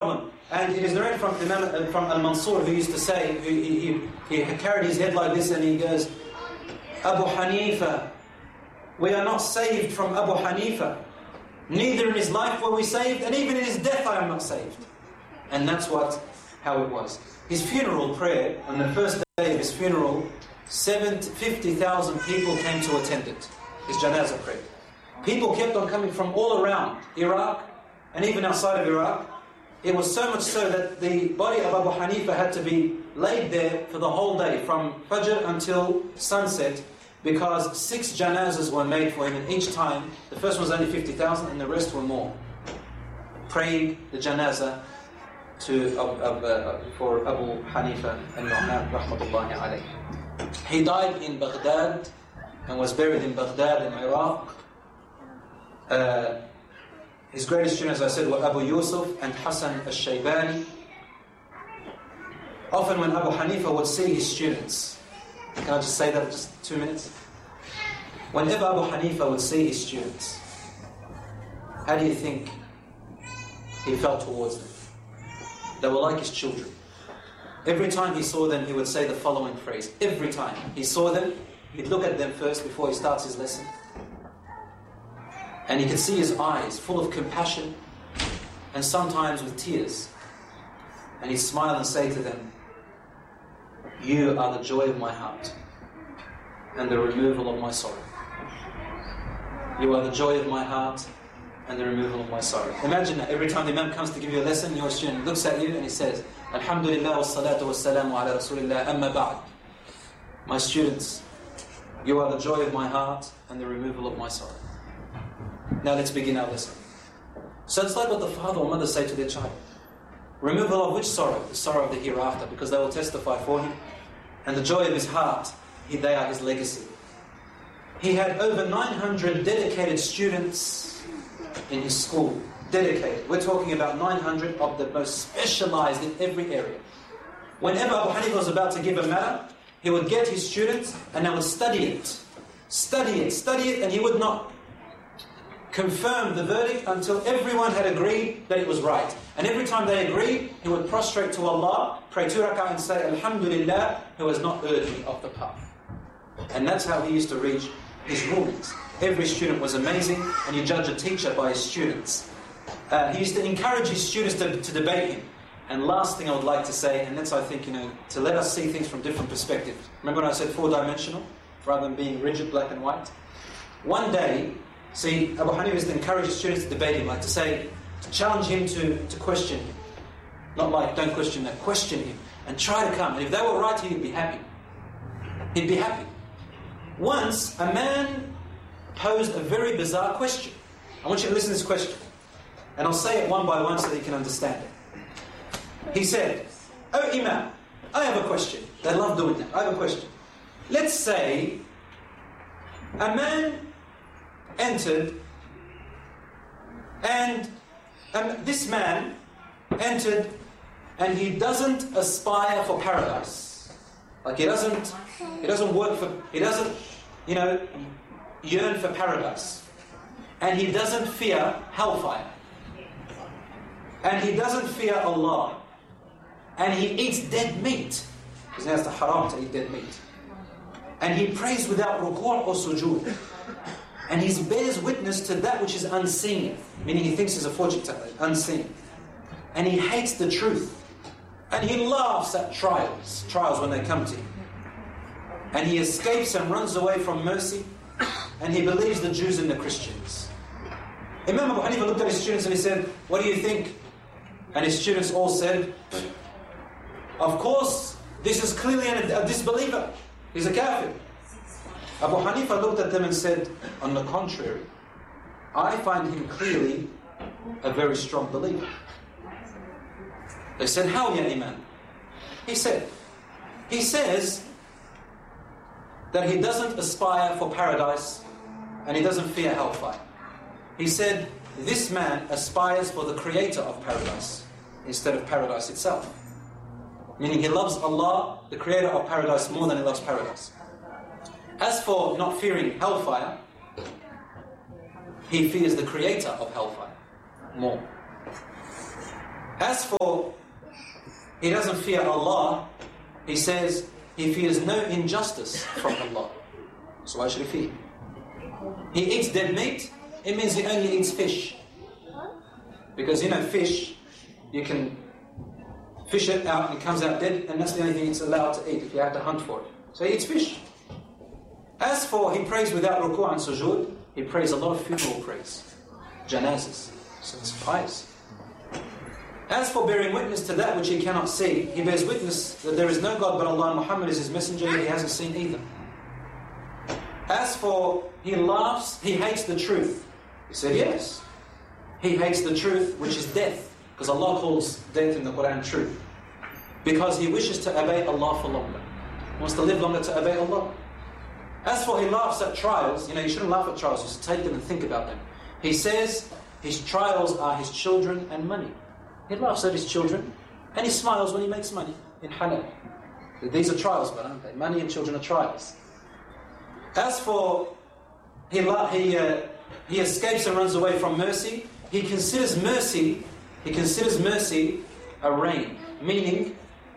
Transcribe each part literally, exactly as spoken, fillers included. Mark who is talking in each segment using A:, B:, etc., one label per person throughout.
A: problem. And it is narrated from Imam, from Al-Mansur, who used to say, who, he, he, he carried his head like this and he goes, Abu Hanifa, we are not saved from Abu Hanifa. Neither in his life were we saved, and even in his death I am not saved. And that's what, how it was. His funeral prayer, on the first day of his funeral, fifty thousand people came to attend it. His janazah prayer. People kept on coming from all around Iraq, and even outside of Iraq. It was so much so that the body of Abu Hanifa had to be laid there for the whole day, from Fajr until sunset, because six janazahs were made for him, and each time, the first one was only fifty thousand and the rest were more, praying the janazah to, uh, uh, for Abu Hanifa al-Nu'man rahmatullahi alayhi. He died in Baghdad and was buried in Baghdad in Iraq. Uh, his greatest students, as I said, were Abu Yusuf and Hassan al-Shaybani. Often when Abu Hanifa would see his students, can I just say that just two minutes? Whenever Abu Hanifa would see his students, how do you think he felt towards them? They were like his children. Every time he saw them, he would say the following phrase. Every time he saw them, he'd look at them first before he starts his lesson. And he could see his eyes full of compassion and sometimes with tears. And he'd smile and say to them, you are the joy of my heart and the removal of my sorrow. You are the joy of my heart and the removal of my sorrow. Imagine that every time the Imam comes to give you a lesson, your student looks at you and he says, Alhamdulillah wa salatu wa salamu ala Rasulillah amma ba'd. My students, you are the joy of my heart and the removal of my sorrow. Now let's begin our lesson. So it's like what the father or mother say to their child. Removal of which sorrow? The sorrow of the hereafter, because they will testify for him. And the joy of his heart, they are his legacy. He had over nine hundred dedicated students in his school. Dedicated. We're talking about nine hundred of the most specialized in every area. Whenever Abu Hanifa was about to give a matter, he would get his students and they would study it. Study it, study it, and he would not confirm the verdict until everyone had agreed that it was right. And every time they agreed, he would prostrate to Allah, pray two rak'ah and say, Alhamdulillah, who has not erred me off the path. And that's how he used to reach his rulings. Every student was amazing, and you judge a teacher by his students. Uh, he used to encourage his students to, to debate him. And last thing I would like to say, and that's I think, you know, to let us see things from different perspectives. Remember when I said four-dimensional, rather than being rigid, black and white? One day, see, Abu Hanifa used to encourage his students to debate him, like to say, to challenge him to, to question him. Not like, don't question that, question him. And try to come. And if they were right, he'd be happy. He'd be happy. Once, a man posed a very bizarre question. I want you to listen to this question. And I'll say it one by one so that you can understand it. He said, Oh Imam, I have a question. They love doing that. I have a question. Let's say a man entered and um, this man entered and he doesn't aspire for paradise. Like he doesn't he doesn't work for he doesn't, you know, yearn for paradise. And he doesn't fear hellfire. And he doesn't fear Allah. And he eats dead meat. Because now it's the haram to eat dead meat. And he prays without ruku' or sujood. And he bears witness to that which is unseen. Meaning he thinks he's a fortune teller, unseen. And he hates the truth. And he laughs at trials, trials when they come to him. And he escapes and runs away from mercy. And he believes the Jews and the Christians. Imam Abu Hanifa looked at his students and he said, what do you think? And his students all said, of course, this is clearly a, a disbeliever. He's a kafir. Abu Hanifa looked at them and said, on the contrary, I find him clearly a very strong believer. They said, how, ya Imam? He said, he says that he doesn't aspire for paradise and he doesn't fear hellfire. He said, this man aspires for the creator of paradise instead of paradise itself. Meaning he loves Allah, the creator of paradise, more than he loves paradise. As for not fearing hellfire, he fears the creator of hellfire more. As for he doesn't fear Allah, he says he fears no injustice from Allah. So why should he fear? He eats dead meat, it means he only eats fish. Because you know fish, you can fish it out and it comes out dead, and that's the only thing it's allowed to eat if you have to hunt for it. So he eats fish. As for he prays without ruku' and sujood, he prays a lot of funeral prayers, janazas. So it's pious. As for bearing witness to that which he cannot see, he bears witness that there is no God but Allah and Muhammad is his messenger, yet he hasn't seen either. As for he laughs, he hates the truth. He said yes. He hates the truth, which is death, because Allah calls death in the Quran truth. Because he wishes to obey Allah for longer. He wants to live longer to obey Allah. As for he laughs at trials, you know, you shouldn't laugh at trials, just take them and think about them. He says his trials are his children and money. He laughs at his children, and he smiles when he makes money in halal. These are trials, but aren't they? Money and children are trials. As for he he uh, he escapes and runs away from mercy, he considers mercy he considers mercy a rain, meaning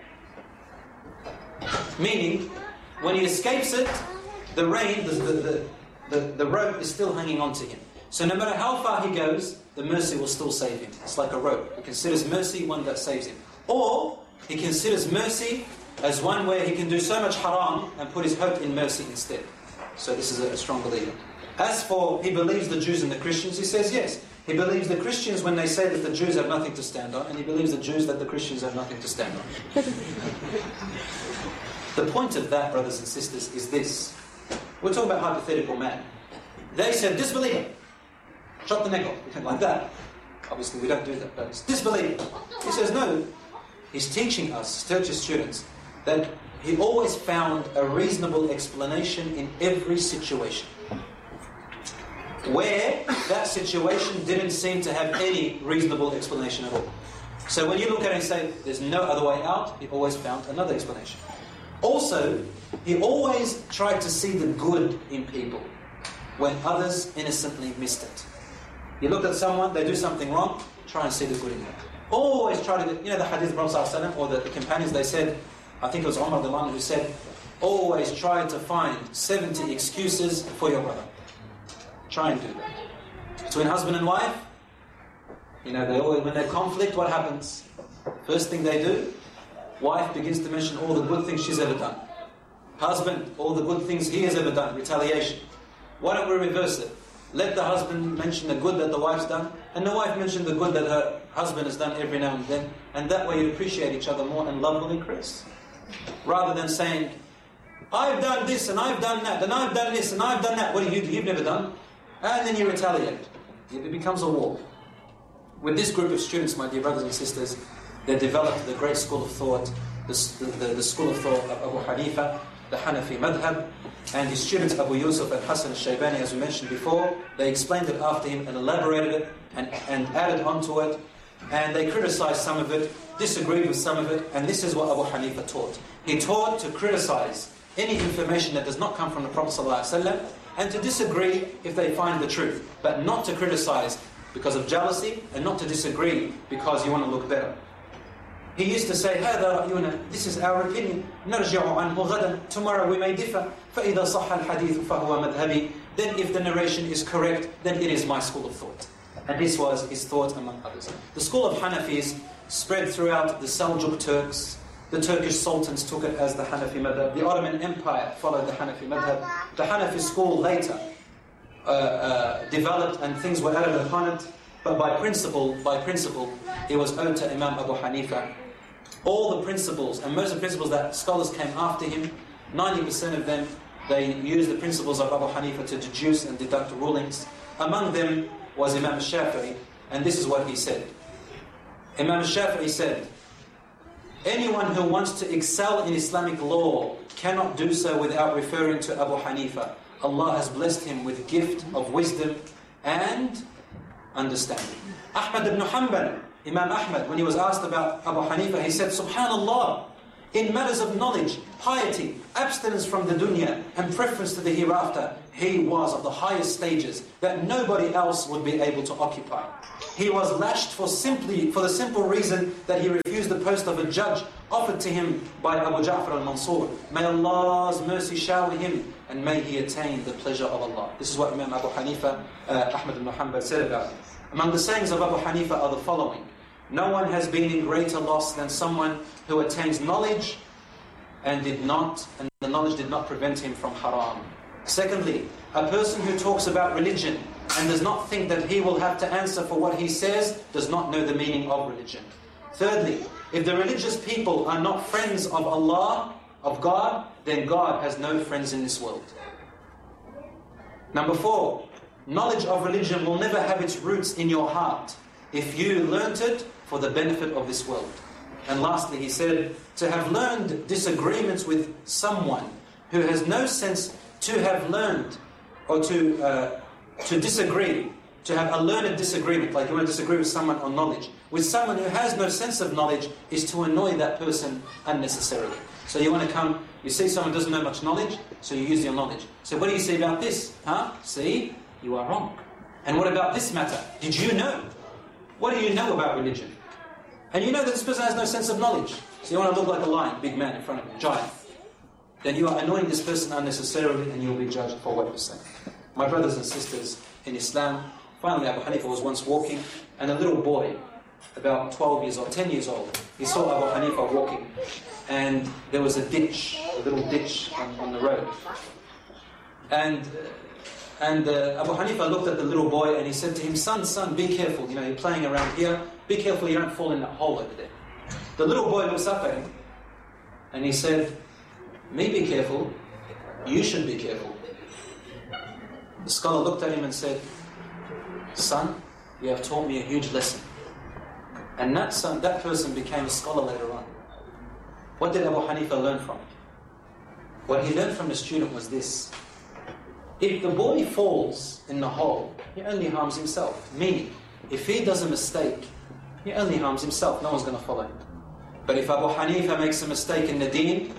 A: meaning when he escapes it, the rain, the the, the, the rope is still hanging on to him. So no matter how far he goes, the mercy will still save him. It's like a rope. He considers mercy one that saves him. Or he considers mercy as one where he can do so much haram and put his hope in mercy instead. So this is a, a strong believer. As for he believes the Jews and the Christians, he says yes. He believes the Christians when they say that the Jews have nothing to stand on, and he believes the Jews that the Christians have nothing to stand on. The point of that, brothers and sisters, is this. We're talking about hypothetical man. They said, disbeliever. Chop the neck off, like that. Obviously we don't do that, but it's disbelief. He says no. He's teaching us, teach his students, that he always found a reasonable explanation in every situation. Where that situation didn't seem to have any reasonable explanation at all. So when you look at it and say, there's no other way out, he always found another explanation. Also, he always tried to see the good in people when others innocently missed it. You look at someone, they do something wrong, try and see the good in them. Always try to, you know the hadith of Prophet ﷺ, or the, the companions, they said, I think it was Umar who said, always try to find seventy excuses for your brother. Try and do that. Between husband and wife, you know, they always, when they conflict, what happens? First thing they do, wife begins to mention all the good things she's ever done. Husband, all the good things he has ever done, retaliation. Why don't we reverse it? Let the husband mention the good that the wife's done, and the wife mention the good that her husband has done every now and then, and that way you appreciate each other more and love will increase. Rather than saying, I've done this and I've done that, and I've done this and I've done that. What do you do? You've never done. And then you retaliate. It becomes a war. With this group of students, my dear brothers and sisters, they developed the great school of thought, the, the, the school of thought of Abu Hanifa, the Hanafi madhab, and his students Abu Yusuf and Hassan al-Shaybani, as we mentioned before. They explained it after him and elaborated it and, and added onto it, and they criticized some of it, disagreed with some of it, and this is what Abu Hanifa taught. He taught to criticize any information that does not come from the Prophet ﷺ, and to disagree if they find the truth, but not to criticize because of jealousy, and not to disagree because you want to look better. He used to say, هذا رأينا, this is our opinion, نرجع عنه غدا, tomorrow we may differ, فإذا صح الحديث فهو مذهبي, then if the narration is correct, then it is my school of thought. And this was his thought among others. The school of Hanafis spread throughout the Seljuk Turks. The Turkish sultans took it as the Hanafi madhab. The Ottoman Empire followed the Hanafi madhab. The Hanafi school later uh, uh, developed and things were added upon it. But by principle, by principle, it was owed to Imam Abu Hanifa. All the principles, and most of the principles that scholars came after him, ninety percent of them, they used the principles of Abu Hanifa to deduce and deduct rulings. Among them was Imam al-Shafi'i, and this is what he said. Imam al-Shafi'i said, anyone who wants to excel in Islamic law cannot do so without referring to Abu Hanifa. Allah has blessed him with gift of wisdom and understanding. Ahmad ibn Hanbal, Imam Ahmad, when he was asked about Abu Hanifa, he said, Subhanallah, In matters of knowledge, piety, abstinence from the dunya, and preference to the hereafter, he was of the highest stages that nobody else would be able to occupy. He was lashed for simply for the simple reason that he refused the post of a judge offered to him by Abu Ja'far al-Mansur. May Allah's mercy shower him, and may he attain the pleasure of Allah. This is what Imam Abu Hanifa, uh, Ahmad ibn Hanbal said about it. Among the sayings of Abu Hanifa are the following. No one has been in greater loss than someone who attains knowledge and did not, and the knowledge did not prevent him from haram. Secondly, a person who talks about religion and does not think that he will have to answer for what he says does not know the meaning of religion. Thirdly, if the religious people are not friends of Allah, of God, then God has no friends in this world. Number four, knowledge of religion will never have its roots in your heart if you learnt it for the benefit of this world. And lastly, he said, to have learned disagreements with someone who has no sense to have learned, or to uh, to disagree, to have a learned disagreement, like you want to disagree with someone on knowledge, with someone who has no sense of knowledge, is to annoy that person unnecessarily. So you want to come, you see someone doesn't know much knowledge, so you use your knowledge. So what do you say about this? Huh? See? You are wrong. And what about this matter? Did you know? What do you know about religion? And you know that this person has no sense of knowledge. So you want to look like a lion, big man in front of you, giant. Then you are annoying this person unnecessarily, and you'll be judged for what you say. My brothers and sisters in Islam, finally Abu Hanifa was once walking, and a little boy, about twelve years old, ten years old, he saw Abu Hanifa walking, and there was a ditch, a little ditch on, on the road. And and uh, Abu Hanifa looked at the little boy and he said to him, son, son, be careful, you know, you're playing around here, be careful you don't fall in that hole over there. The little boy looks up at him, and he said, me be careful, you should be careful. The scholar looked at him and said, son, you have taught me a huge lesson. And that son, that person became a scholar later on. What did Abu Hanifa learn from it? What he learned from the student was this. If the boy falls in the hole, he only harms himself. Meaning, if he does a mistake, he only harms himself. No one's going to follow him. But if Abu Hanifa makes a mistake in the deen,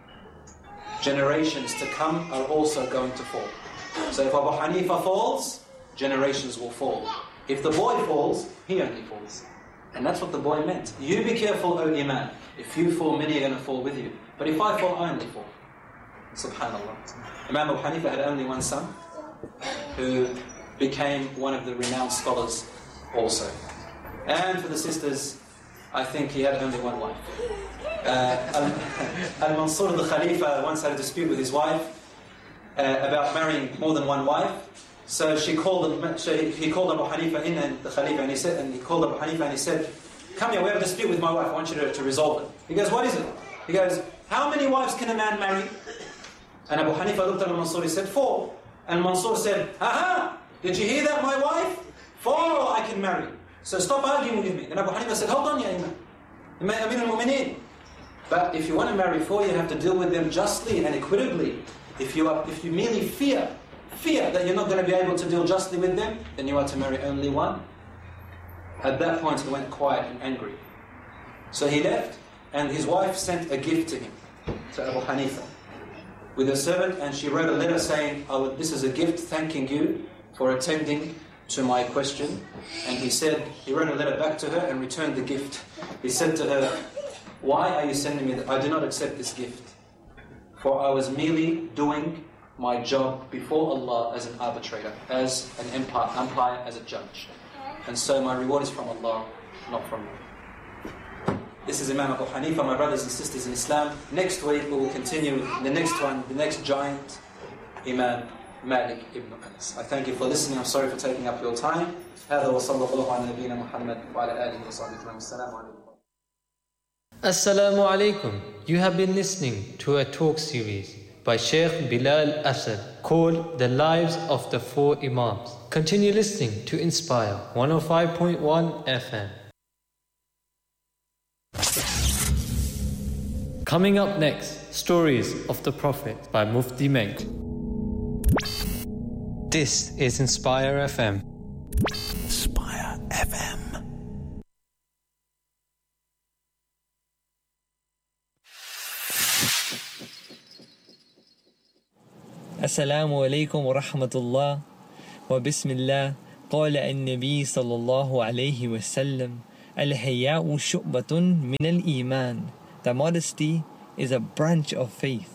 A: generations to come are also going to fall. So if Abu Hanifa falls, generations will fall. If the boy falls, he only falls. And that's what the boy meant. You be careful, O Imam. If you fall, many are going to fall with you. But if I fall, I only fall. Subhanallah. Imam Abu Hanifa had only one son, who became one of the renowned scholars also. And for the sisters, I think he had only one wife. Uh, Al-Mansur the Khalifa once had a dispute with his wife uh, about marrying more than one wife. So she called him, so he called Abu Hanifa in, and the Khalifa, and he said, and he called Abu Hanifa and he said, come here, we have a dispute with my wife, I want you to, to resolve it. He goes, what is it? He goes, how many wives can a man marry? And Abu Hanifa looked at Mansur, he said, four. And Mansur said, aha, did you hear that, my wife? Four I can marry. So stop arguing with me. Then Abu Hanifa said, hold on, ya Imam. Amir al-Mu'mineen. But if you want to marry four, you have to deal with them justly and equitably. If you are, if you merely fear, fear that you're not going to be able to deal justly with them, then you are to marry only one. At that point, he went quiet and angry. So he left, and his wife sent a gift to him, to Abu Hanifa, with a servant, and she wrote a letter saying, oh, this is a gift thanking you for attending to my question. And he said, he wrote a letter back to her and returned the gift. He said to her, why are you sending me that? I do not accept this gift. For I was merely doing my job before Allah as an arbitrator, as an empire, umpire, as a judge. And so my reward is from Allah, not from you. This is Imam Abu Hanifa, my brothers and sisters in Islam. Next week we will continue with the next one, the next giant, Imam Malik ibn Anas. I thank you for listening. I'm sorry for taking up your time. هذا وصلى الله على نبينا محمد وعلى آله وصحبه وسلم. السلام عليكم.
B: Assalamu alaikum. You have been listening to a talk series by Sheikh Bilal Asad called The Lives of the Four Imams. Continue listening to Inspire one oh five point one F M. Coming up next, Stories of the Prophet by Mufti Menk. This is Inspire F M. Inspire F M.
C: السلام عليكم ورحمة الله وبسم الله قال النبي صلى الله عليه وسلم الحياء شعبة من الإيمان. The modesty is a branch of faith.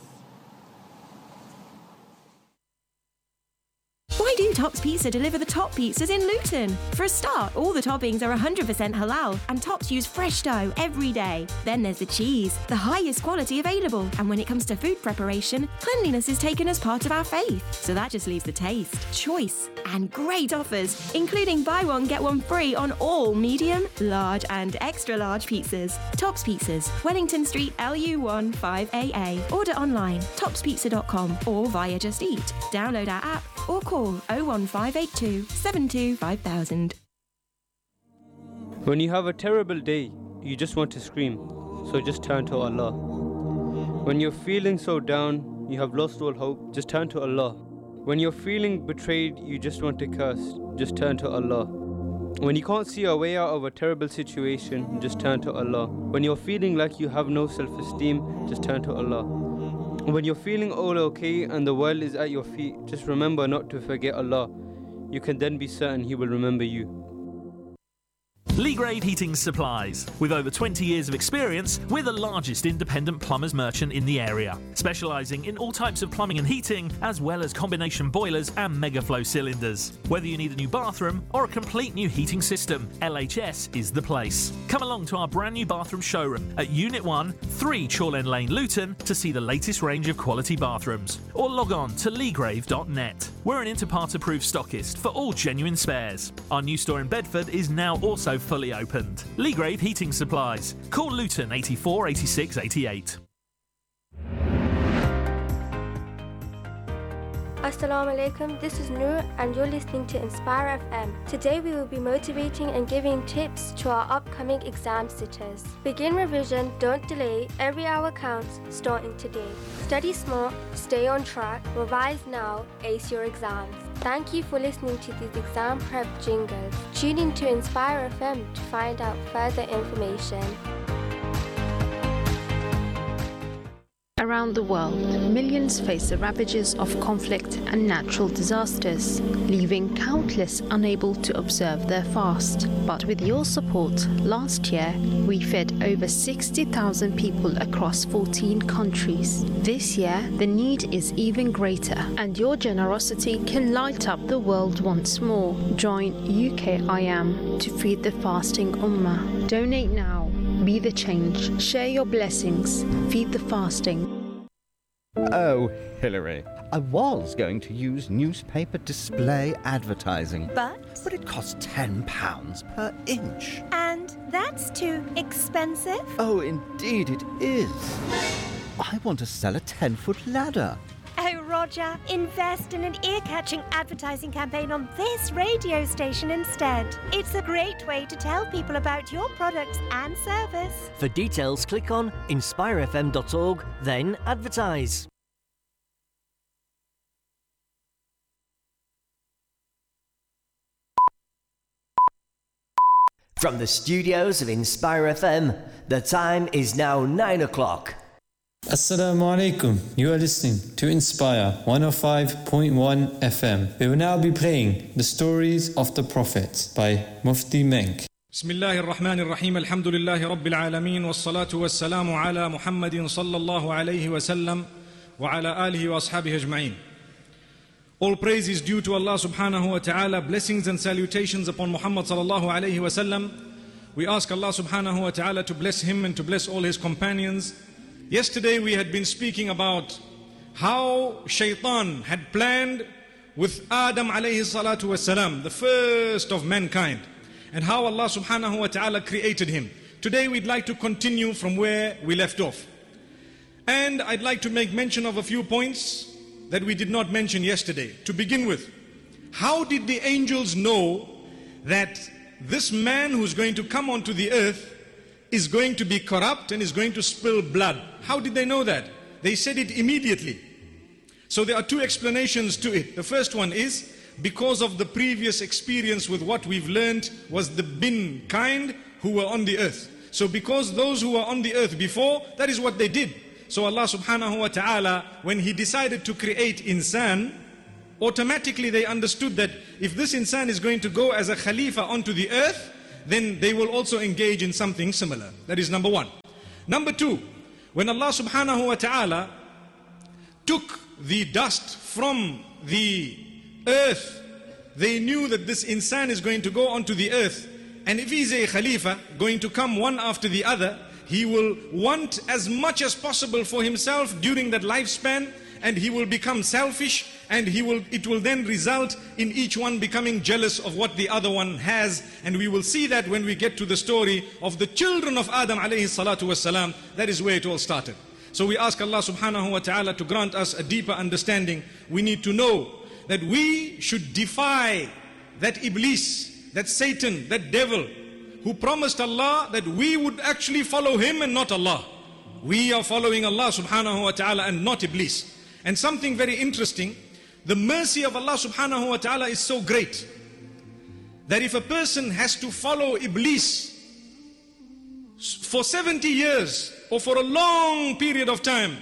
D: Why do Tops Pizza deliver the top pizzas in Luton? For a start, all the toppings are one hundred percent halal and Tops use fresh dough every day. Then there's the cheese, the highest quality available. And when it comes to food preparation, cleanliness is taken as part of our faith. So that just leaves the taste, choice, and great offers, including buy one, get one free on all medium, large, and extra large pizzas. Tops Pizzas, Wellington Street, L U one five A A. Order online, tops pizza dot com or via Just Eat. Download our app or call oh one five eight two, seven two five thousand.
E: When you have a terrible day, you just want to scream, so just turn to Allah. When you're feeling so down, you have lost all hope, just turn to Allah. When you're feeling betrayed, you just want to curse, just turn to Allah. When you can't see a way out of a terrible situation, just turn to Allah. When you're feeling like you have no self-esteem, just turn to Allah. When you're feeling all okay and the world is at your feet, just remember not to forget Allah. You can then be certain He will remember you.
F: Legrave Heating Supplies. With over twenty years of experience, we're the largest independent plumbers merchant in the area, specialising in all types of plumbing and heating, as well as combination boilers and megaflow cylinders. Whether you need a new bathroom or a complete new heating system, L H S is the place. Come along to our brand new bathroom showroom at Unit one, three Chorlend Lane, Luton, to see the latest range of quality bathrooms, or log on to legrave dot net. We're an Interpart approved stockist for all genuine spares. Our new store in Bedford is now also fully opened. Legrave Heating Supplies. Call Luton eighty-four eighty-six eighty-eight.
G: Assalamu alaikum, this is Noor and you're listening to Inspire F M. Today we will be motivating and giving tips to our upcoming exam sitters. Begin revision, don't delay, every hour counts, starting today. Study smart, stay on track, revise now, ace your exams. Thank you for listening to these exam prep jingles. Tune in to Inspire F M to find out further information.
H: Around the world, millions face the ravages of conflict and natural disasters, leaving countless unable to observe their fast. But with your support, last year we fed over sixty thousand people across fourteen countries. This year, the need is even greater, and your generosity can light up the world once more. Join U K I am to feed the fasting Ummah. Donate now. Be the change. Share your blessings. Feed the fasting.
I: Oh, Hillary, I was going to use newspaper display advertising.
J: But?
I: But it costs ten pounds per inch.
J: And that's too expensive?
I: Oh, indeed it is. I want to sell a ten-foot ladder.
J: Oh, Roger, invest in an ear-catching advertising campaign on this radio station instead. It's a great way to tell people about your products and service.
K: For details, click on inspire f m dot org, then advertise. From the studios of Inspire F M, the time is now nine o'clock.
B: Assalamu alaikum. You are listening to Inspire one oh five point one F M. We will now be playing the stories of the prophets by Mufti Menk.
L: بسم الله الرحمن الرحيم الحمد لله رب العالمين والصلاة والسلام على محمد صلى الله عليه وسلم وعلى آله وأصحابه أجمعين. All praise is due to Allah subhanahu wa ta'ala. Blessings and salutations upon Muhammad sallallahu alayhi wa sallam. We ask Allah subhanahu wa ta'ala to bless him and to bless all his companions. Yesterday we had been speaking about how Shaitan had planned with Adam alayhi salatu wasalam, the first of mankind, and how Allah subhanahu wa ta'ala created him. Today we'd like to continue from where we left off. And I'd like to make mention of a few points that we did not mention yesterday. To begin with, how did the angels know that this man who's going to come onto the earth is going to be corrupt and is going to spill blood? How did they know that? They said it immediately. So there are two explanations to it. The first one is because of the previous experience with what we've learned was the bin kind who were on the earth. So because those who were on the earth before, that is what they did. So Allah subhanahu wa ta'ala, when He decided to create insan, automatically they understood that if this insan is going to go as a khalifa onto the earth, then they will also engage in something similar. That is number one. Number two, when Allah subhanahu wa ta'ala took the dust from the earth, they knew that this insan is going to go onto the earth, and if he's a khalifa going to come one after the other, he will want as much as possible for himself during that lifespan, and he will become selfish, and he will it will then result in each one becoming jealous of what the other one has. And we will see that when we get to the story of the children of Adam alayhi salatu wasalam. That is where it all started. So we ask Allah subhanahu wa ta'ala to grant us a deeper understanding. We need to know that we should defy that Iblis, that Satan, that devil, who promised Allah that we would actually follow him and not Allah. We are following Allah subhanahu wa ta'ala and not Iblis. And something very interesting, the mercy of Allah subhanahu wa ta'ala is so great that if a person has to follow Iblis for seventy years or for a long period of time,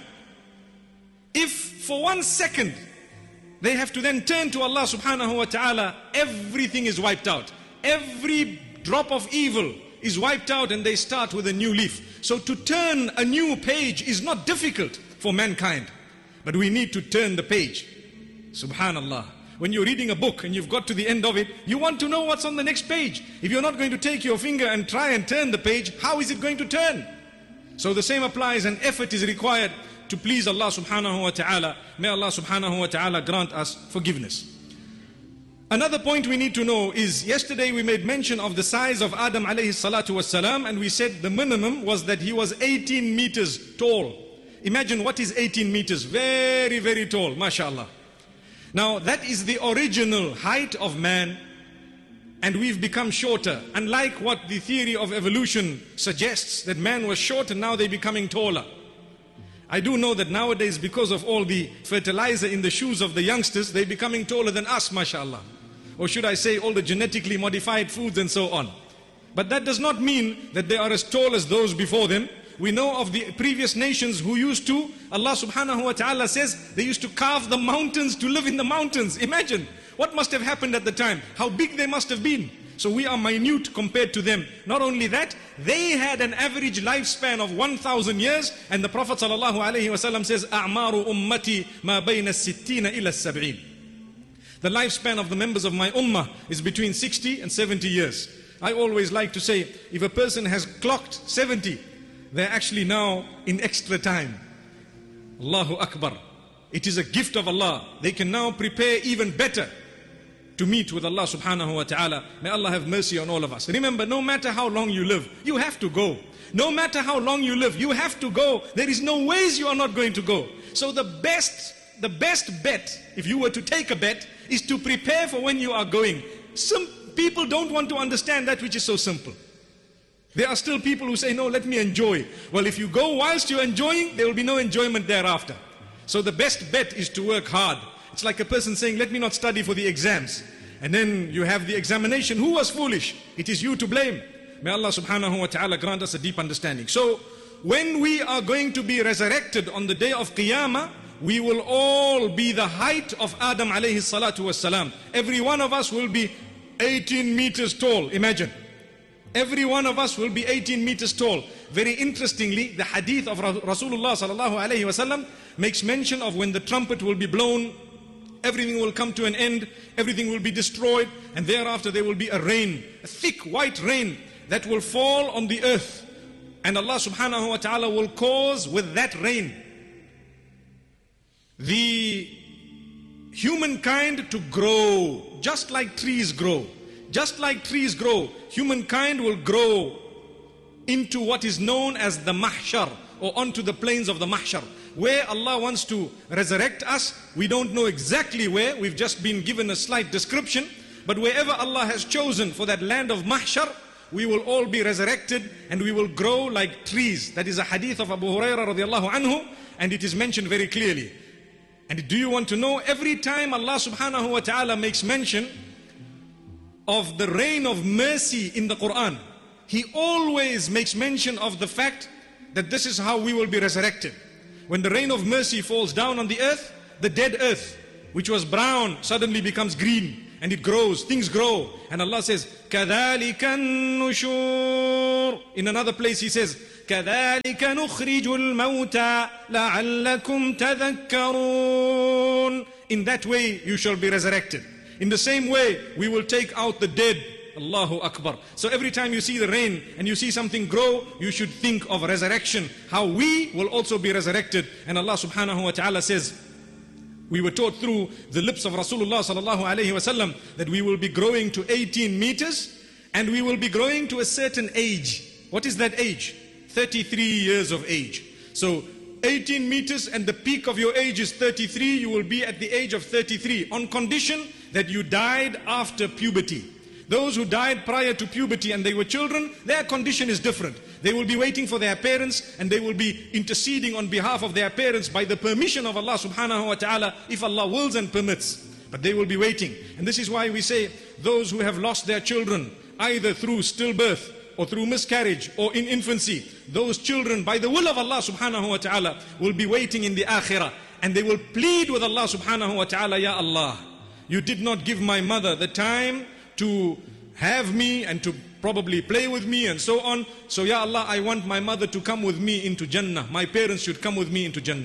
L: if for one second they have to then turn to Allah subhanahu wa ta'ala, everything is wiped out. Every drop of evil is wiped out and they start with a new leaf. So to turn a new page is not difficult for mankind, but we need to turn the page. Subhanallah. When you're reading a book and you've got to the end of it, you want to know what's on the next page. If you're not going to take your finger and try and turn the page, how is it going to turn? So the same applies, and effort is required to please Allah subhanahu wa ta'ala. May Allah subhanahu wa ta'ala grant us forgiveness. Another point we need to know is, yesterday we made mention of the size of Adam alayhi salatu wassalam, and we said the minimum was that he was eighteen meters tall. Imagine what is eighteen meters, very, very tall, mashallah. Now that is the original height of man, and we've become shorter. Unlike what the theory of evolution suggests, that man was short and now they're becoming taller. I do know that nowadays, because of all the fertilizer in the shoes of the youngsters, they're becoming taller than us, mashallah. Or should I say, all the genetically modified foods and so on. But that does not mean that they are as tall as those before them. We know of the previous nations who used to, Allah subhanahu wa ta'ala says, they used to carve the mountains to live in the mountains. Imagine what must have happened at the time, how big they must have been. So we are minute compared to them. Not only that, they had an average lifespan of one thousand years, and the Prophet sallallahu alaihi wasallam says, أَعْمَارُ أُمَّتِي مَا بَيْنَ السِّتِّينَ إِلَى السَّبْعِينَ. The lifespan of the members of my ummah is between sixty and seventy years. I always like to say, if a person has clocked seventy, they're actually now in extra time. Allahu Akbar. It is a gift of Allah. They can now prepare even better to meet with Allah subhanahu wa ta'ala. May Allah have mercy on all of us. Remember, no matter how long you live, you have to go. No matter how long you live, you have to go. There is no ways you are not going to go. So the best, the best bet, if you were to take a bet, is to prepare for when you are going. Some people don't want to understand that which is so simple. There are still people who say, no, let me enjoy. Well, if you go whilst you're enjoying, there will be no enjoyment thereafter. So the best bet is to work hard. It's like a person saying, let me not study for the exams. And then you have the examination. Who was foolish? It is you to blame. May Allah subhanahu wa ta'ala grant us a deep understanding. So when we are going to be resurrected on the day of Qiyamah, we will all be the height of Adam alayhi salatu wassalam. Every one of us will be eighteen meters tall. Imagine. Every one of us will be eighteen meters tall. Very interestingly, the hadith of Rasulullah sallallahu alayhi wasallam makes mention of when the trumpet will be blown, everything will come to an end, everything will be destroyed, and thereafter there will be a rain, a thick white rain that will fall on the earth. And Allah subhanahu wa ta'ala will cause with that rain the humankind to grow, just like trees grow. Just like trees grow, humankind will grow into what is known as the mahshar, or onto the plains of the mahshar, where Allah wants to resurrect us. We don't know exactly where, we've just been given a slight description, but wherever Allah has chosen for that land of mahshar, we will all be resurrected and we will grow like trees. That is a hadith of Abu Hurairah radiallahu anhu, and it is mentioned very clearly. And do you want to know, every time Allah subhanahu wa ta'ala makes mention of the rain of mercy in the Quran, He always makes mention of the fact that this is how we will be resurrected. when the rain of mercy falls down on the earth, the dead earth, which was brown, suddenly becomes green, and it grows, things grow. And Allah says, كَذَلِكَ النُّشُورُ. In another place He says, كَذَلِكَ نُخْرِجُ الْمَوْتَى لَعَلَّكُمْ تَذَكَّرُونَ. In that way you shall be resurrected. In the same way we will take out the dead. Allahu Akbar. So every time you see the rain and you see something grow, you should think of resurrection, how we will also be resurrected. And Allah subhanahu wa ta'ala says, we were taught through the lips of Rasulullah sallallahu alayhi wa sallam that we will be growing to eighteen meters and we will be growing to a certain age. What is that age? thirty-three years of age. So eighteen meters and the peak of your age is thirty-three, you will be at the age of thirty-three on condition that you died after puberty. Those who died prior to puberty and they were children, their condition is different. They will be waiting for their parents and they will be interceding on behalf of their parents by the permission of Allah subhanahu wa ta'ala, if Allah wills and permits. But they will be waiting. And this is why we say those who have lost their children, either through stillbirth or through miscarriage or in infancy, those children by the will of Allah subhanahu wa ta'ala will be waiting in the akhirah. And they will plead with Allah subhanahu wa ta'ala, Ya Allah, you did not give my mother the time to have me and to probably play with me and so on. So Ya Allah, I want my mother to come with me into Jannah. My parents should come with me into Jannah.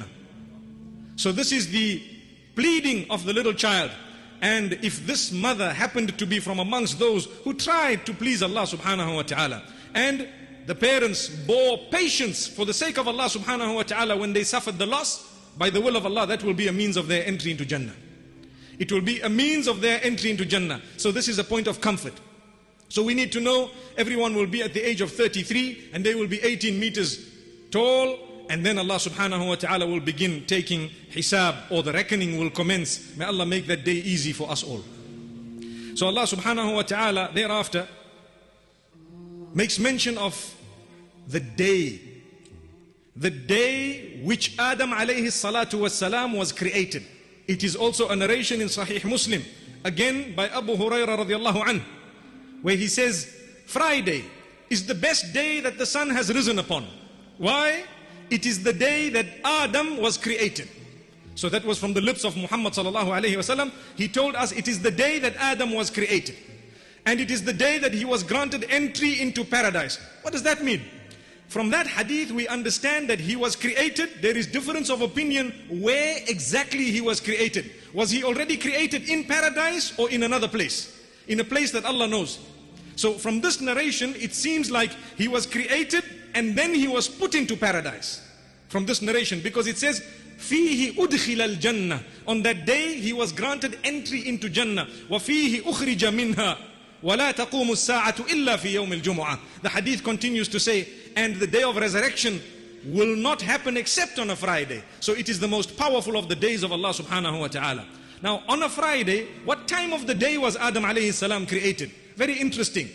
L: So this is the pleading of the little child. And if this mother happened to be from amongst those who tried to please Allah subhanahu wa ta'ala, and the parents bore patience for the sake of Allah subhanahu wa ta'ala when they suffered the loss, by the will of Allah, that will be a means of their entry into Jannah. It will be a means of their entry into Jannah. So this is a point of comfort. So we need to know everyone will be at the age of thirty-three and they will be eighteen meters tall, and then Allah subhanahu wa ta'ala will begin taking hisab, or the reckoning will commence. May Allah make that day easy for us all. So Allah subhanahu wa ta'ala thereafter makes mention of the day. The day which Adam alayhi salatu was salam was created. It is also a narration in Sahih Muslim, again by Abu Hurairah radiallahu anhu, where he says, Friday is the best day that the sun has risen upon. Why? It is the day that Adam was created. So that was from the lips of Muhammad sallallahu alayhi wasallam. He told us it is the day that Adam was created. And it is the day that he was granted entry into paradise. What does that mean? From that hadith we understand that he was created. There is difference of opinion where exactly he was created. Was he already created in paradise or in another place? In a place that Allah knows. So from this narration it seems like he was created and then he was put into paradise. From this narration, because it says فِيهِ أُدْخِلَ الْجَنَّةِ. On that day he was granted entry into Jannah. وَفِيهِ أُخْرِجَ مِنْهَا وَلَا تَقُومُ السَّاعَةُ إِلَّا فِي يَوْمِ الْجُمُعَةِ. The hadith continues to say, and the day of resurrection will not happen except on a Friday. So it is the most powerful of the days of Allah subhanahu wa ta'ala. Now on a Friday, what time of the day was Adam alayhi salam created? Very interesting.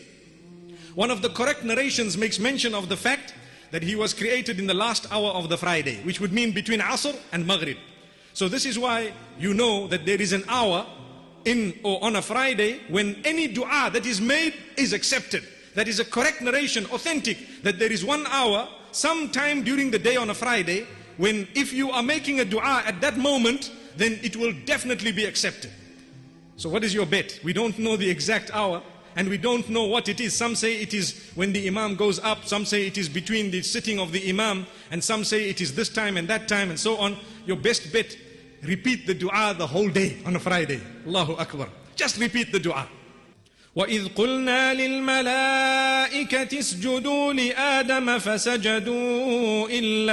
L: One of the correct narrations makes mention of the fact that he was created in the last hour of the Friday, which would mean between Asr and Maghrib. So this is why you know that there is an hour in or on a Friday when any dua that is made is accepted. That is a correct narration, authentic, that there is one hour sometime during the day on a Friday when if you are making a dua at that moment, then it will definitely be accepted. So what is your bet? We don't know the exact hour and we don't know what it is. Some say it is when the Imam goes up, some say it is between the sitting of the Imam, and some say it is this time and that time and so on. Your best bet, repeat the dua the whole day on a Friday. Allahu Akbar. Just repeat the dua. وَإِذْ قُلْنَا لِلْمَلَائِكَةِ اسْجُدُوا لِآدَمَ فَسَجَدُوا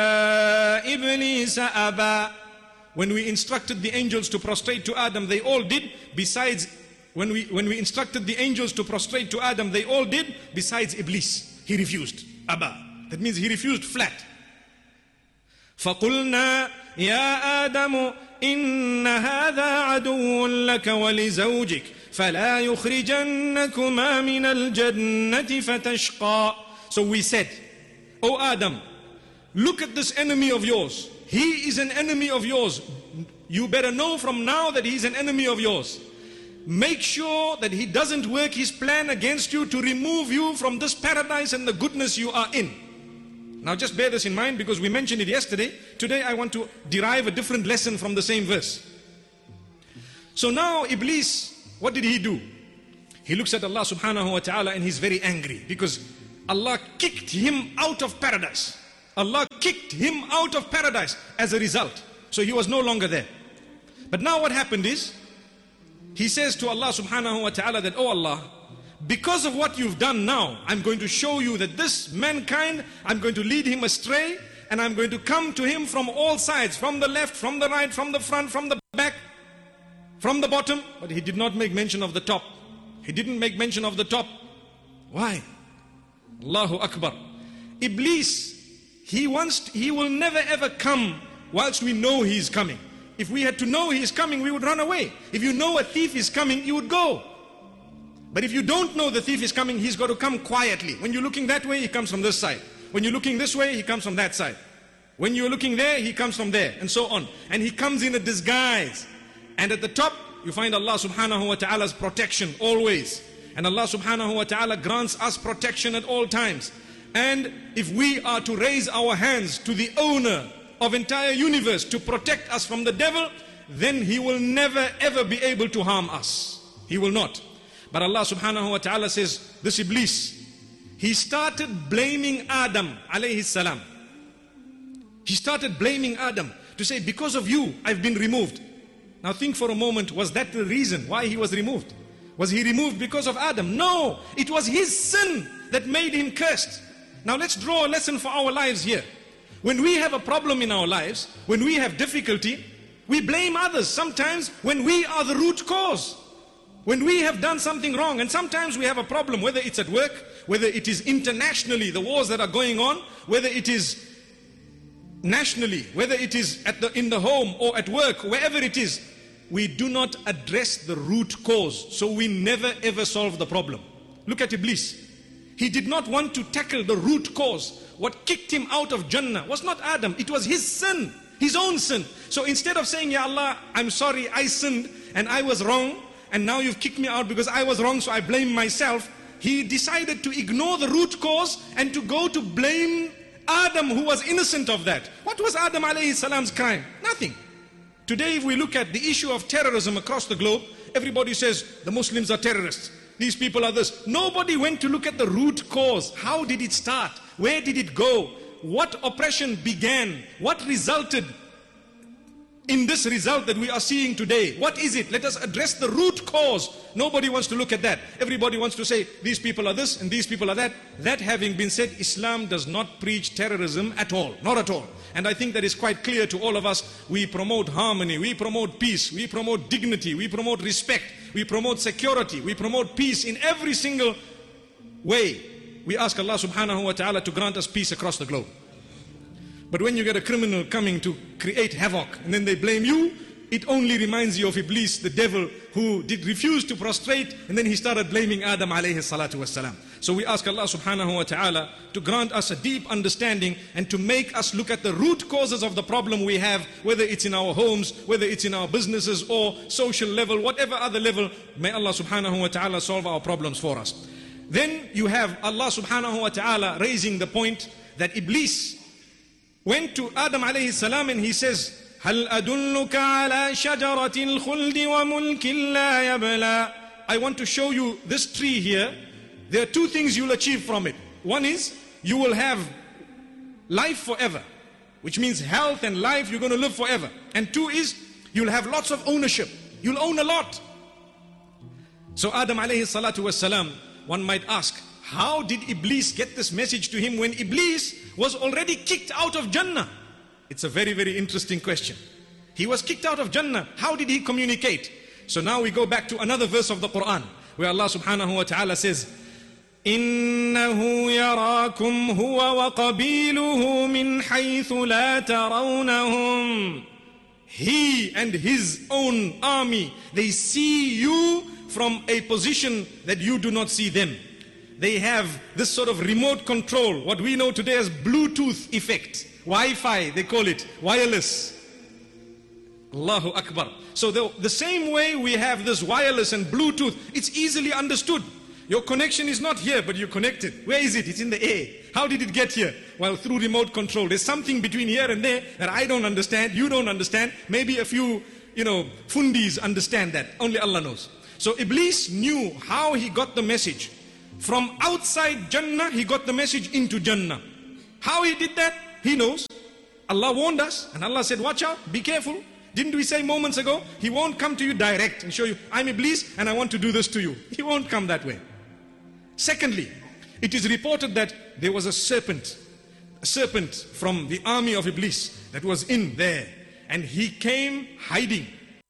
L: إِلَّا إِبْلِيسَ أَبَى. When we instructed the angels to prostrate to Adam, they all did, besides when we when we instructed the angels to prostrate to Adam, they all did, besides Iblis. He refused. Abba. That means he refused flat. فَقُلْنَا يَا آدَمُ إِنَّ هَذَا عَدُوٌّ لَكَ وَلِزَوْجِكَ فَلَا يُخْرِجَنَّكُمَا مِنَ الْجَنَّةِ فَتَشْقَى. So we said, O Adam, look at this enemy of yours. He is an enemy of yours. You better know from now that he is an enemy of yours. Make sure that he doesn't work his plan against you to remove you from this paradise and the goodness you are in. Now just bear this in mind because we mentioned it yesterday. Today I want to derive a different lesson from the same verse. So now Iblis, what did he do? He looks at Allah subhanahu wa ta'ala and he's very angry because Allah kicked him out of paradise. Allah kicked him out of paradise as a result. So he was no longer there. But now what happened is, he says to Allah subhanahu wa ta'ala that, oh Allah, because of what you've done now, I'm going to show you that this mankind, I'm going to lead him astray, and I'm going to come to him from all sides, from the left, from the right, from the front, from the back, from the bottom. But he did not make mention of the top. He didn't make mention of the top. Why? Allahu Akbar. Iblis, he wants, he will never ever come whilst we know he is coming. If we had to know he is coming, we would run away. If you know a thief is coming, you would go. But if you don't know the thief is coming, he's got to come quietly. When you're looking that way, he comes from this side. When you're looking this way, he comes from that side. When you're looking there, he comes from there, and so on. And he comes in a disguise. And at the top, you find Allah subhanahu wa ta'ala's protection always. And Allah subhanahu wa ta'ala grants us protection at all times. And if we are to raise our hands to the owner of entire universe to protect us from the devil, then he will never ever be able to harm us. He will not. But Allah subhanahu wa ta'ala says, this Iblis, he started blaming Adam alayhi salam. He started blaming Adam to say, because of you, I've been removed. Now think for a moment, was that the reason why he was removed? Was he removed because of Adam? No, it was his sin that made him cursed. Now let's draw a lesson for our lives here. When we have a problem in our lives, when we have difficulty, we blame others. Sometimes when we are the root cause, when we have done something wrong, and sometimes we have a problem, whether it's at work, whether it is internationally, the wars that are going on, whether it is nationally, whether it is at the, in the home or at work, wherever it is, we do not address the root cause. So we never ever solve the problem. Look at Iblis. He did not want to tackle the root cause. What kicked him out of Jannah was not Adam, it was his sin, his own sin. So instead of saying, Ya Allah, I'm sorry, I sinned and I was wrong, and now you've kicked me out because I was wrong, so I blame myself, he decided to ignore the root cause and to go to blame Adam, who was innocent of that. What was Adam alayhi salam's crime? Nothing. Today if we look at the issue of terrorism across the globe, everybody says the Muslims are terrorists. These people are this. Nobody went to look at the root cause. How did it start? Where did it go? What oppression began? What resulted in this result that we are seeing today? What is it? Let us address the root cause. Nobody wants to look at that. Everybody wants to say, these people are this and these people are that. That having been said, Islam does not preach terrorism at all. Not at all. And I think that is quite clear to all of us. We promote harmony, we promote peace, we promote dignity, we promote respect, we promote security, we promote peace in every single way. We ask Allah subhanahu wa ta'ala to grant us peace across the globe. But when you get a criminal coming to create havoc and then they blame you, it only reminds you of Iblis, the devil, who did refuse to prostrate, and then he started blaming Adam alayhi salatu wassalam. So we ask Allah subhanahu wa ta'ala to grant us a deep understanding and to make us look at the root causes of the problem we have, whether it's in our homes, whether it's in our businesses or social level, whatever other level. May Allah subhanahu wa ta'ala solve our problems for us. Then you have Allah subhanahu wa ta'ala raising the point that Iblis went to Adam alayhi salam and he says, هَلْ أَدُلُّكَ عَلَى شَجَرَةِ الْخُلْدِ وَمُلْكٍ لَا يَبْلَى. I want to show you this tree here. There are two things you'll achieve from it. One is, you will have life forever, which means health and life, you're going to live forever. And two is, you'll have lots of ownership. You'll own a lot. So Adam alayhi salatu wassalam, one might ask, how did Iblis get this message to him when Iblis was already kicked out of Jannah? It's a very, very interesting question. He was kicked out of Jannah. How did he communicate? So now we go back to another verse of the Quran, where Allah subhanahu wa ta'ala says, إِنَّهُ يَرَاكُمْ هُوَ وَقَبِيلُهُ مِنْ حَيْثُ لَا تَرَوْنَهُمْ. He and his own army, they see you from a position that you do not see them. They have this sort of remote control, what we know today as Bluetooth effect. Wi-Fi, they call it, wireless. Allahu Akbar. So the, the same way we have this wireless and Bluetooth, it's easily understood. Your connection is not here, but you're connected. Where is it? It's in the air. How did it get here? well, through remote control. There's something between here and there that I don't understand, you don't understand. Maybe a few, you know, fundis understand that. Only Allah knows. So Iblis knew how he got the message. From outside Jannah, he got the message into Jannah. How he did that, he knows. Allah warned us, and Allah said, watch out, be careful. Didn't we say moments ago, he won't come to you direct and show you, I'm Iblis and I want to do this to you. He won't come that way. Secondly, it is reported that there was a serpent, a serpent from the army of Iblis that was in there, and he came hiding.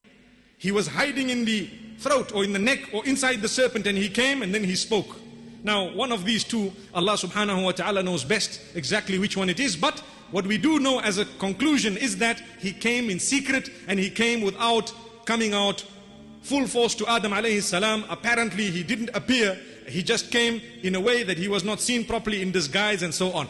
L: He was hiding in the throat or in the neck or inside the serpent, and he came and then he spoke. Now, one of these two, Allah subhanahu wa ta'ala knows best exactly which one it is, but what we do know as a conclusion is that he came in secret and he came without coming out full force to Adam alayhi salam. Apparently he didn't appear, he just came in a way that he was not seen properly, in disguise and so on.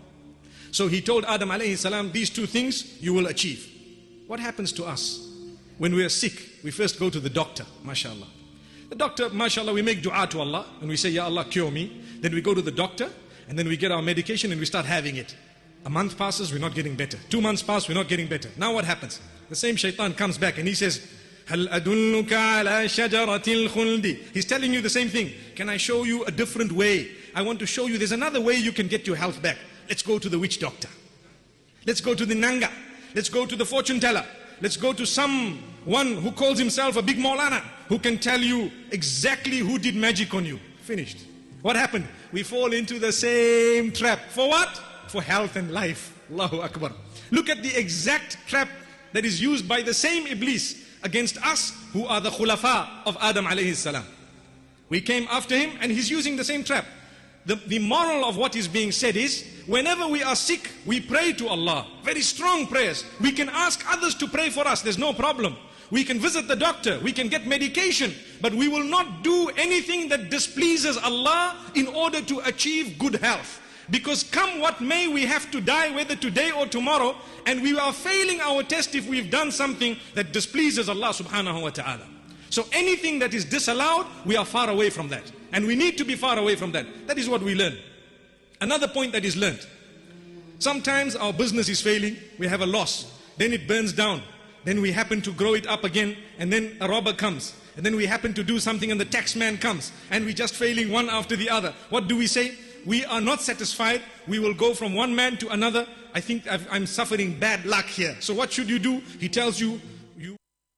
L: So he told Adam alayhi salam, these two things you will achieve. What happens to us? When we are sick, we first go to the doctor, mashallah. The doctor, mashallah, we make dua to Allah and we say, Ya Allah, cure me. Then we go to the doctor and then we get our medication and we start having it. A month passes, we're not getting better. Two months pass, we're not getting better. Now what happens? The same shaitan comes back and he says, Hal adulluka ala shajaratil khuldi. He's telling you the same thing. Can I show you a different way? I want to show you there's another way you can get your health back. Let's go to the witch doctor. Let's go to the Nanga. Let's go to the fortune teller. Let's go to someone who calls himself a big Maulana, who can tell you exactly who did magic on you. Finished. What happened? We fall into the same trap. For what? For health and life. Allahu Akbar. Look at the exact trap that is used by the same Iblis against us who are the khulafa of Adam alayhi salam. We came after him and he's using the same trap. The, the moral of what is being said is, whenever we are sick, we pray to Allah. Very strong prayers. We can ask others to pray for us. There's no problem. We can visit the doctor. We can get medication. But we will not do anything that displeases Allah in order to achieve good health. Because come what may, we have to die, whether today or tomorrow, and we are failing our test if we've done something that displeases Allah subhanahu wa ta'ala. So anything that is disallowed, we are far away from that. And we need to be far away from that. That is what we learn. Another point that is learned. Sometimes our business is failing, we have a loss, then it burns down. Then we happen to grow it up again, and then a robber comes. And then we happen to do something and the tax man comes. And we're just failing one after the other. What do we say? We are not satisfied. We will go from one man to another. I think I've, I'm suffering bad luck here. So what should you do? He tells you, you...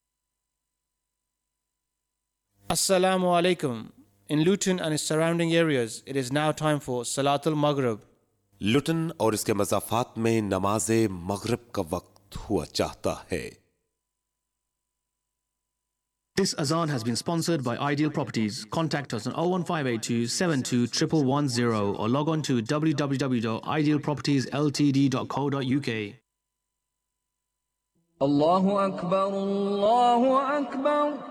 M: Assalamu alaikum. In Luton and its surrounding areas, it is now time for Salatul Maghrib.
N: लुटन और इसके मज़ाफ़ात में नमाज़े मग़रिब का वक्त हुआ चाहता है.
O: This azan has been sponsored by Ideal Properties. Contact us on oh one five eight two seven two one one one zero or log on to w w w dot ideal properties l t d dot co dot u k.
P: Allahu Akbar, Allahu Akbar.